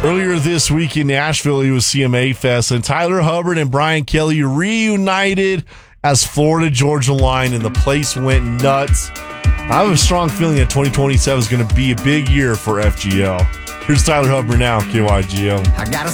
Earlier this week in Nashville, it was CMA Fest, and Tyler Hubbard and Brian Kelly reunited as Florida Georgia Line, and the place went nuts. I have a strong feeling that 2027 is going to be a big year for FGL. Here's Tyler Hubbard now, KYGO. I got a